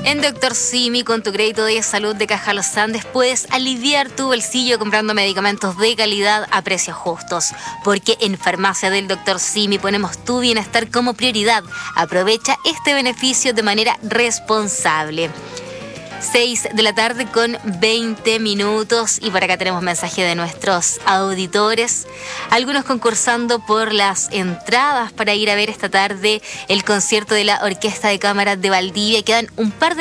En Dr. Simi, con tu crédito de salud de Caja Los Andes, puedes aliviar tu bolsillo comprando medicamentos de calidad a precios justos. Porque en Farmacia del Dr. Simi ponemos tu bienestar como prioridad. Aprovecha este beneficio de manera responsable. 6 de la tarde con 20 minutos y por acá tenemos mensaje de nuestros auditores, algunos concursando por las entradas para ir a ver esta tarde el concierto de la Orquesta de Cámara de Valdivia. Quedan un par de